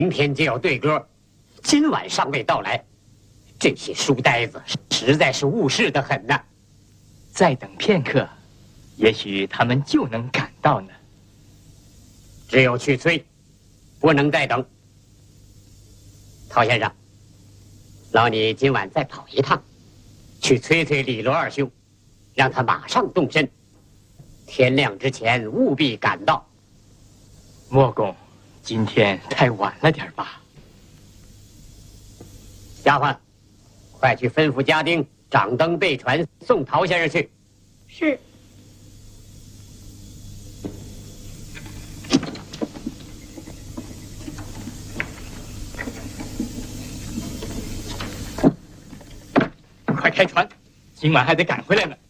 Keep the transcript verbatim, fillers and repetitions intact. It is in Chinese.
明天就要对歌，今晚尚未到来，这些书呆子实在是误事的很呐。 再等片刻，也许他们就能赶到呢。 只有去催，不能再等。陶先生，劳你今晚再跑一趟，去催催李罗二兄，让他马上动身，天亮之前务必赶到。 莫公，今天太晚了点吧？ 丫鬟，快去吩咐家丁掌灯备船，送陶先生去。 是。 快开船，今晚还得赶回来呢。